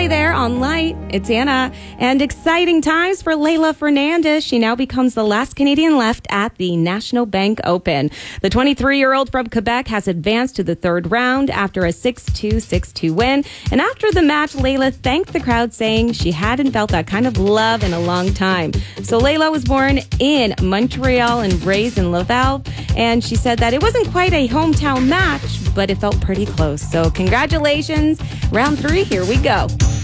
Hi there on Light. It's Anna. And exciting times for Leylah Fernandez. She now becomes the last Canadian left at the National Bank Open. The 23-year-old from Quebec has advanced to the third round after a 6-2, 6-2 win. And after the match, Leylah thanked the crowd, saying she hadn't felt that kind of love in a long time. So Leylah was born in Montreal and raised in Laval. And she said that it wasn't quite a hometown match, but it felt pretty close. So congratulations. Round 3, here we go.